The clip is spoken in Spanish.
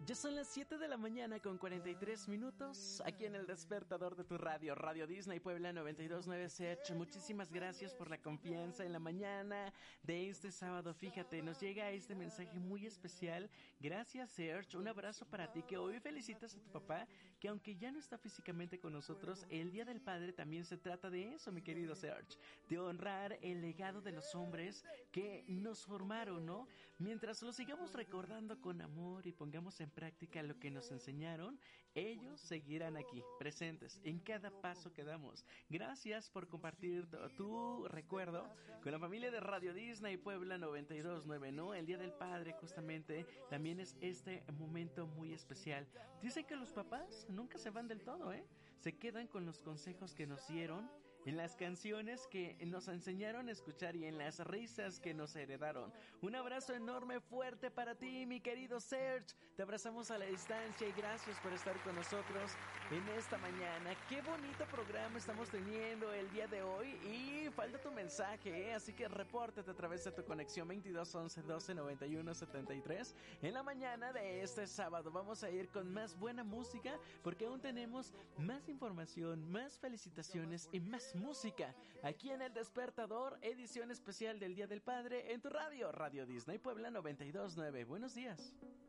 Ya son las 7 de la mañana con 43 minutos aquí en el despertador de tu radio, Radio Disney Puebla 92.9 CH. Muchísimas gracias por la confianza en la mañana de este sábado. Fíjate, nos llega este mensaje muy especial. Gracias, Serge. Un abrazo para ti, que hoy felicitas a tu papá, que aunque ya no está físicamente con nosotros, el Día del Padre también se trata de eso, mi querido Serge. De honrar el legado de los hombres que nos formaron, ¿no? Mientras lo sigamos recordando con amor y pongamos en práctica lo que nos enseñaron, ellos seguirán aquí, presentes en cada paso que damos. Gracias por compartir tu recuerdo con la familia de Radio Disney Puebla 92.9, ¿no? El Día del Padre justamente también es este momento muy especial. Dicen que los papás nunca se van del todo, se quedan con los consejos que nos dieron, en las canciones que nos enseñaron a escuchar y en las risas que nos heredaron. Un abrazo enorme, fuerte para ti, mi querido Serge. Te abrazamos a la distancia y gracias por estar con nosotros en esta mañana. Qué bonito programa estamos teniendo el día de hoy y falta tu mensaje, así que repórtate a través de tu conexión 22 11 12 91 73. En la mañana de este sábado vamos a ir con más buena música porque aún tenemos más información, más felicitaciones y más música aquí en El Despertador, edición especial del Día del Padre en tu radio, Radio Disney Puebla 92.9. Buenos días.